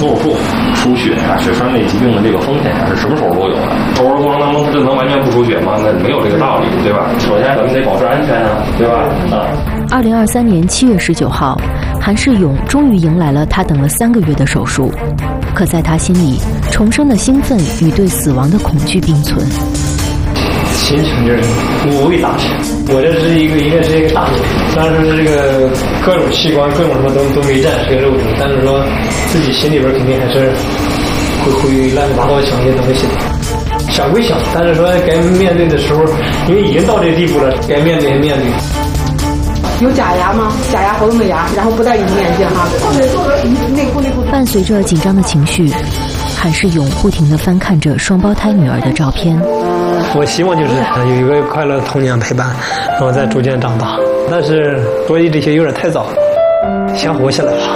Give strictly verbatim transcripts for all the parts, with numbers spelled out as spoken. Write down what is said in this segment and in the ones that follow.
多手术、输血啊、血栓类疾病的这个风险啊，是什么时候都有的。手术过程当中，它就能完全不输血吗？那没有这个道理，对吧？首先咱们得保持安全啊，对吧？啊。 二零二三年七月十九号，韩世勇终于迎来了他等了三个月的手术。可在他心里，重生的兴奋与对死亡的恐惧并存。 心情就是五味杂陈。我这是一个应该是一个大手术，虽然说是这个各种器官各种什么都都没占，是个肉瘤，但是说自己心里边肯定还是会会乱七八糟想一些东西的。想归想，但是说该面对的时候，因为已经到这个地步了，该面对面对。 有假牙吗？假牙活动的牙，然后不戴隐形眼镜哈。内裤内裤。 伴随着紧张的情绪，韩世勇不停地翻看着双胞胎女儿的照片。 我希望就是有一个快乐的童年陪伴，然后再逐渐长大。但是说这些有点太早，先活下来吧。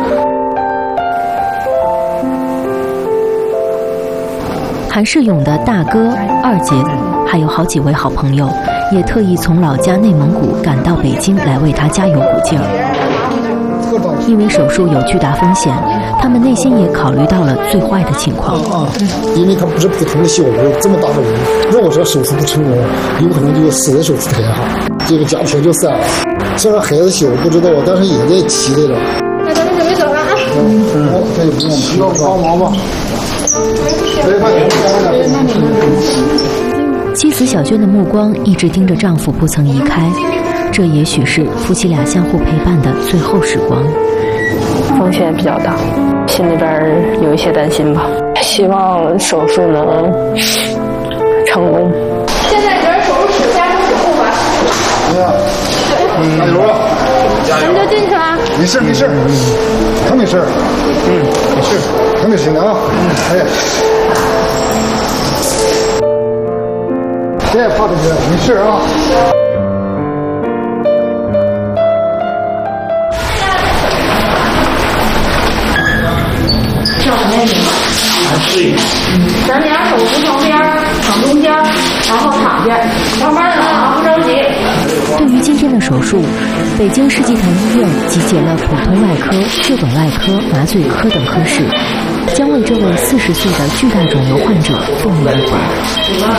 韩世勇的大哥、二姐，还有好几位好朋友，也特意从老家内蒙古赶到北京来为他加油鼓劲儿。因为手术有巨大风险，他们内心也考虑到了最坏的情况。 啊，因为他不是普通的小骨，这么大的人，如果说手术不成功，有可能就死在手术台上，这个家庭就散了。虽然孩子小不知道，但是也在期待着。 那咱们准备走了啊。 嗯嗯，这也不用需要帮忙吧。 妻子小娟的目光一直盯着丈夫，不曾移开。这也许是夫妻俩相互陪伴的最后时光。 风险比较大，心里边有一些担心吧。希望手术能成功。 现在主要手术室加入手术吧。 嗯，加油啊！ 加油！咱们就进去了。 没事没事，他没事。嗯，没事，他没事的啊。哎呀，别怕同学，没事啊。 叫什么名字？ 韩世勇。 嗯，咱俩手扶旁边，躺中间，然后躺下，慢慢的啊，不着急。 对于今天的手术，北京世纪坛医院集结了普通外科、血管外科、麻醉科等科室，将为这位四十岁的巨大肿瘤患者奋力一搏。